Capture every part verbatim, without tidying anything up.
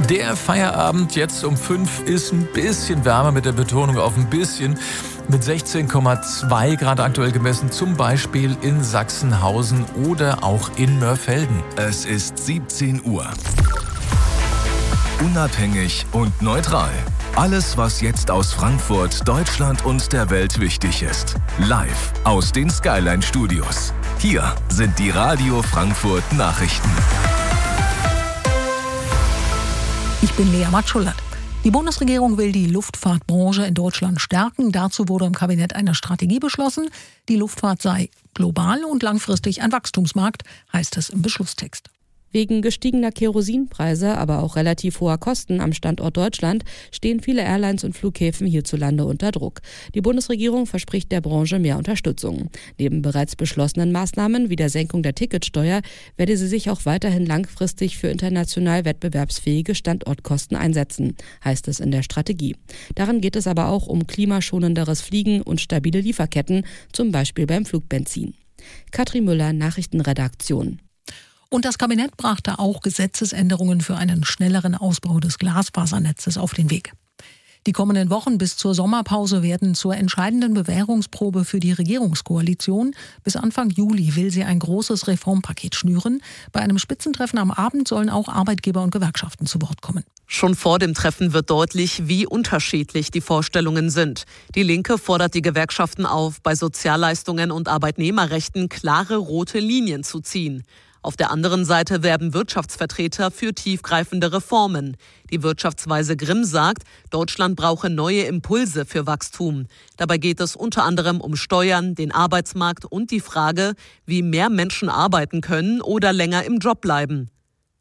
Der Feierabend jetzt um fünf ist ein bisschen wärmer, mit der Betonung auf ein bisschen. Mit sechzehn Komma zwei Grad aktuell gemessen, zum Beispiel in Sachsenhausen oder auch in Mörfelden. Es ist siebzehn Uhr. Unabhängig und neutral. Alles, was jetzt aus Frankfurt, Deutschland und der Welt wichtig ist. Live aus den Skyline Studios. Hier sind die Radio Frankfurt Nachrichten. Ich bin Lea Matschullert. Die Bundesregierung will die Luftfahrtbranche in Deutschland stärken. Dazu wurde im Kabinett eine Strategie beschlossen. Die Luftfahrt sei global und langfristig ein Wachstumsmarkt, heißt es im Beschlusstext. Wegen gestiegener Kerosinpreise, aber auch relativ hoher Kosten am Standort Deutschland stehen viele Airlines und Flughäfen hierzulande unter Druck. Die Bundesregierung verspricht der Branche mehr Unterstützung. Neben bereits beschlossenen Maßnahmen wie der Senkung der Ticketsteuer werde sie sich auch weiterhin langfristig für international wettbewerbsfähige Standortkosten einsetzen, heißt es in der Strategie. Darin geht es aber auch um klimaschonenderes Fliegen und stabile Lieferketten, zum Beispiel beim Flugbenzin. Katrin Müller, Nachrichtenredaktion. Und das Kabinett brachte auch Gesetzesänderungen für einen schnelleren Ausbau des Glasfasernetzes auf den Weg. Die kommenden Wochen bis zur Sommerpause werden zur entscheidenden Bewährungsprobe für die Regierungskoalition. Bis Anfang Juli will sie ein großes Reformpaket schnüren. Bei einem Spitzentreffen am Abend sollen auch Arbeitgeber und Gewerkschaften zu Wort kommen. Schon vor dem Treffen wird deutlich, wie unterschiedlich die Vorstellungen sind. Die Linke fordert die Gewerkschaften auf, bei Sozialleistungen und Arbeitnehmerrechten klare rote Linien zu ziehen. Auf der anderen Seite werben Wirtschaftsvertreter für tiefgreifende Reformen. Die Wirtschaftsweise Grimm sagt, Deutschland brauche neue Impulse für Wachstum. Dabei geht es unter anderem um Steuern, den Arbeitsmarkt und die Frage, wie mehr Menschen arbeiten können oder länger im Job bleiben.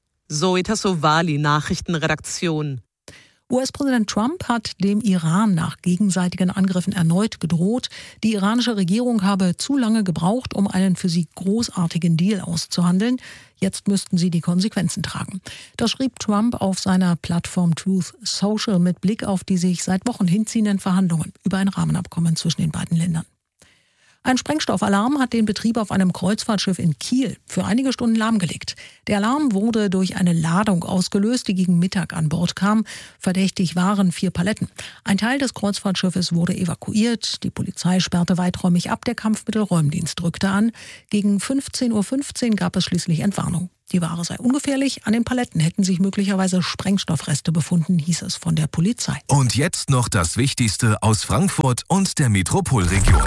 Zoe Tassovali, Nachrichtenredaktion. U S-Präsident Trump hat dem Iran nach gegenseitigen Angriffen erneut gedroht. Die iranische Regierung habe zu lange gebraucht, um einen für sie großartigen Deal auszuhandeln. Jetzt müssten sie die Konsequenzen tragen. Das schrieb Trump auf seiner Plattform Truth Social mit Blick auf die sich seit Wochen hinziehenden Verhandlungen über ein Rahmenabkommen zwischen den beiden Ländern. Ein Sprengstoffalarm hat den Betrieb auf einem Kreuzfahrtschiff in Kiel für einige Stunden lahmgelegt. Der Alarm wurde durch eine Ladung ausgelöst, die gegen Mittag an Bord kam. Verdächtig waren vier Paletten. Ein Teil des Kreuzfahrtschiffes wurde evakuiert. Die Polizei sperrte weiträumig ab. Der Kampfmittelräumdienst drückte an. Gegen fünfzehn Uhr fünfzehn gab es schließlich Entwarnung. Die Ware sei ungefährlich. An den Paletten hätten sich möglicherweise Sprengstoffreste befunden, hieß es von der Polizei. Und jetzt noch das Wichtigste aus Frankfurt und der Metropolregion.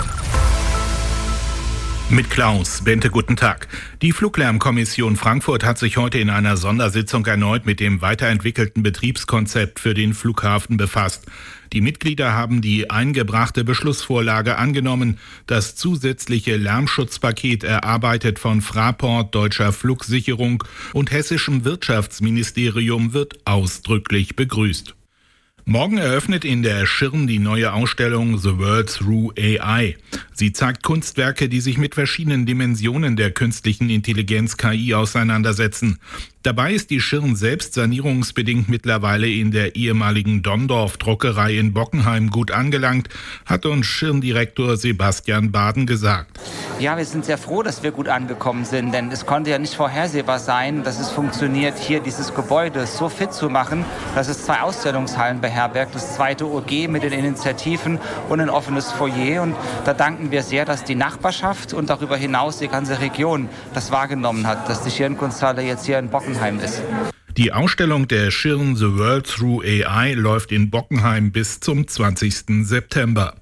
Mit Klaus Bente, guten Tag. Die Fluglärmkommission Frankfurt hat sich heute in einer Sondersitzung erneut mit dem weiterentwickelten Betriebskonzept für den Flughafen befasst. Die Mitglieder haben die eingebrachte Beschlussvorlage angenommen. Das zusätzliche Lärmschutzpaket, erarbeitet von Fraport, Deutscher Flugsicherung und Hessischem Wirtschaftsministerium, wird ausdrücklich begrüßt. Morgen eröffnet in der Schirn die neue Ausstellung The World Through A I. Sie zeigt Kunstwerke, die sich mit verschiedenen Dimensionen der künstlichen Intelligenz K I auseinandersetzen. Dabei ist die Schirn selbst sanierungsbedingt mittlerweile in der ehemaligen Dondorf-Druckerei in Bockenheim gut angelangt, hat uns Schirndirektor Sebastian Baden gesagt. Ja, wir sind sehr froh, dass wir gut angekommen sind, denn es konnte ja nicht vorhersehbar sein, dass es funktioniert, hier dieses Gebäude so fit zu machen, dass es zwei Ausstellungshallen beherbergt, das zweite O G mit den Initiativen und ein offenes Foyer. Und da danken wir sehr, dass die Nachbarschaft und darüber hinaus die ganze Region das wahrgenommen hat, dass die Schirnkunsthalle jetzt hier in Bockenheim ist. Die Ausstellung der Schirn The World Through A I läuft in Bockenheim bis zum zwanzigsten September.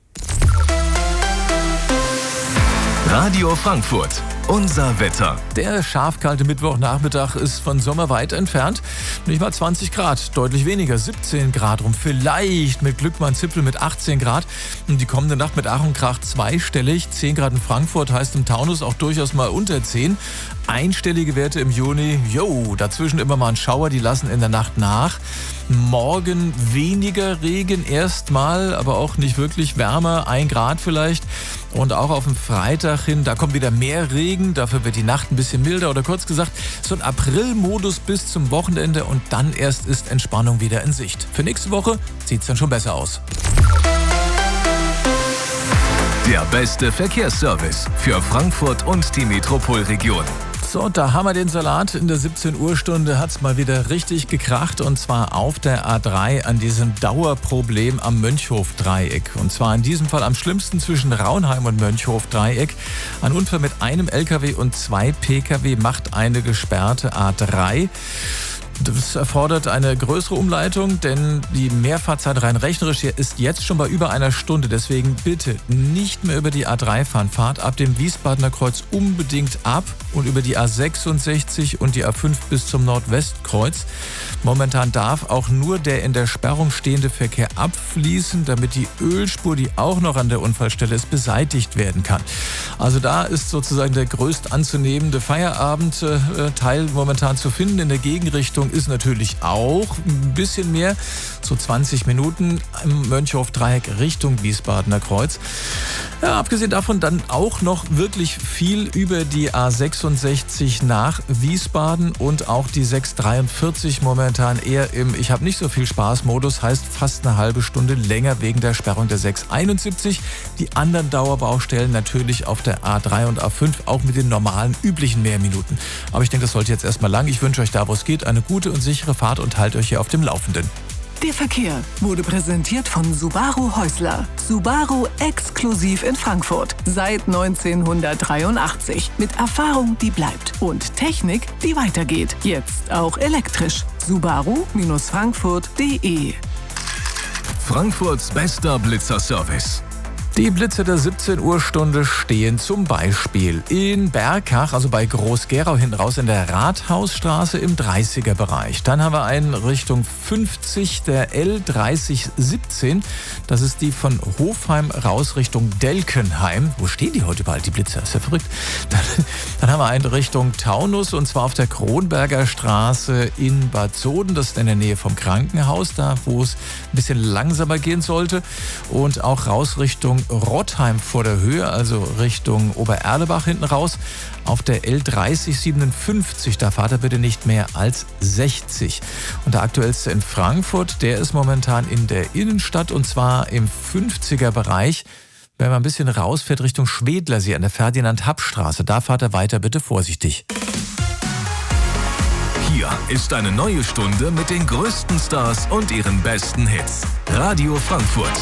Radio Frankfurt, unser Wetter. Der scharfkalte Mittwochnachmittag ist von Sommer weit entfernt. Nicht mal zwanzig Grad, deutlich weniger, siebzehn Grad rum. Vielleicht mit Glück mal ein Zipfel mit achtzehn Grad. Und die kommende Nacht mit Ach und Krach zweistellig. zehn Grad in Frankfurt heißt im Taunus auch durchaus mal unter zehn. Einstellige Werte im Juni. Jo, dazwischen immer mal ein Schauer, die lassen in der Nacht nach. Morgen weniger Regen erstmal, aber auch nicht wirklich wärmer, ein Grad vielleicht. Und auch auf den Freitag hin, da kommt wieder mehr Regen, dafür wird die Nacht ein bisschen milder oder kurz gesagt so ein April-Modus bis zum Wochenende und dann erst ist Entspannung wieder in Sicht. Für nächste Woche sieht es dann schon besser aus. Der beste Verkehrsservice für Frankfurt und die Metropolregion. So, da haben wir den Salat. In der siebzehn Uhr Stunde hat es mal wieder richtig gekracht, und zwar auf der A drei an diesem Dauerproblem am Mönchhof-Dreieck. Und zwar in diesem Fall am schlimmsten zwischen Raunheim und Mönchhof-Dreieck. Ein Unfall mit einem L K W und zwei P K W macht eine gesperrte A drei. Das erfordert eine größere Umleitung, denn die Mehrfahrzeit rein rechnerisch hier ist jetzt schon bei über einer Stunde. Deswegen bitte nicht mehr über die A drei fahren. Fahrt ab dem Wiesbadener Kreuz unbedingt ab und über die A sechsundsechzig und die A fünf bis zum Nordwestkreuz. Momentan darf auch nur der in der Sperrung stehende Verkehr abfließen, damit die Ölspur, die auch noch an der Unfallstelle ist, beseitigt werden kann. Also da ist sozusagen der größt anzunehmende Feierabendteil momentan zu finden. In der Gegenrichtung ist natürlich auch ein bisschen mehr, so zwanzig Minuten im Mönchhof-Dreieck Richtung Wiesbadener Kreuz. Ja, abgesehen davon dann auch noch wirklich viel über die A sechsundsechzig nach Wiesbaden und auch die sechs dreiundvierzig momentan eher im Ich habe nicht so viel Spaß-Modus, heißt fast eine halbe Stunde länger wegen der Sperrung der sechs einundsiebzig. Die anderen Dauerbaustellen natürlich auf der A drei und A fünf auch mit den normalen, üblichen Mehrminuten. Aber ich denke, das sollte jetzt erstmal lang. Ich wünsche euch da, wo es geht, eine gute und sichere Fahrt und haltet euch hier auf dem Laufenden. Der Verkehr wurde präsentiert von Subaru Häusler. Subaru exklusiv in Frankfurt. Seit neunzehnhundertdreiundachtzig. Mit Erfahrung, die bleibt. Und Technik, die weitergeht. Jetzt auch elektrisch. Subaru Frankfurt punkt de. Frankfurts bester Blitzerservice. Die Blitze der siebzehn Uhr Stunde stehen zum Beispiel in Berkach, also bei Groß-Gerau hinten raus in der Rathausstraße im dreißiger Bereich. Dann haben wir einen Richtung fünfzig, der L dreißig siebzehn. Das ist die von Hofheim raus Richtung Delkenheim. Wo stehen die heute überall, die Blitzer? Ist ja verrückt. Dann, dann haben wir einen Richtung Taunus, und zwar auf der Kronberger Straße in Bad Soden. Das ist in der Nähe vom Krankenhaus, da wo es ein bisschen langsamer gehen sollte. Und auch raus Richtung Rottheim vor der Höhe, also Richtung Obererlebach hinten raus, auf der L dreißig siebenundfünfzig. Da fahrt er bitte nicht mehr als sechzig. Und der aktuellste in Frankfurt, der ist momentan in der Innenstadt, und zwar im fünfziger Bereich. Wenn man ein bisschen rausfährt Richtung Schwedlersee an der Ferdinand-Happ-Straße, da fahrt er weiter bitte vorsichtig. Hier ist eine neue Stunde mit den größten Stars und ihren besten Hits. Radio Frankfurt.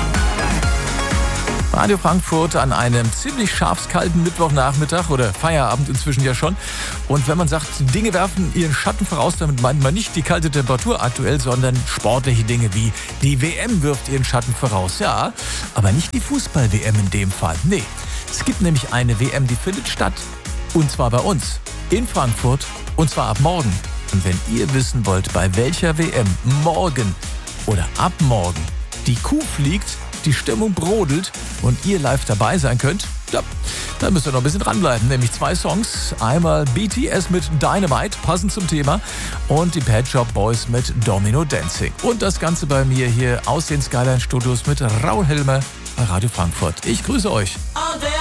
Radio Frankfurt an einem ziemlich scharfskalten Mittwochnachmittag oder Feierabend inzwischen ja schon. Und wenn man sagt, Dinge werfen ihren Schatten voraus, damit meint man nicht die kalte Temperatur aktuell, sondern sportliche Dinge wie die W M wirft ihren Schatten voraus. Ja, aber nicht die Fußball-W M in dem Fall. Nee, es gibt nämlich eine W M, die findet statt. Und zwar bei uns in Frankfurt, und zwar ab morgen. Und wenn ihr wissen wollt, bei welcher W M morgen oder ab morgen die Kuh fliegt, die Stimmung brodelt und ihr live dabei sein könnt, ja, dann müsst ihr noch ein bisschen dranbleiben. Nämlich zwei Songs. Einmal B T S mit Dynamite, passend zum Thema, und die Pet Shop Boys mit Domino Dancing. Und das Ganze bei mir hier aus den Skyline Studios mit Raul Helmer bei Radio Frankfurt. Ich grüße euch.